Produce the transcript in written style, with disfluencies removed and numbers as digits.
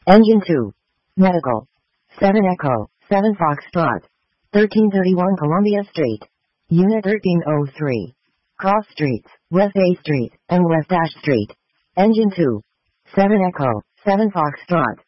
Engine 2. Medical. 7 Echo, 7 Foxtrot. 1331 Columbia Street. Unit 1303. Cross Streets, West A Street, and West Ash Street. Engine 2. 7 Echo, 7 Foxtrot.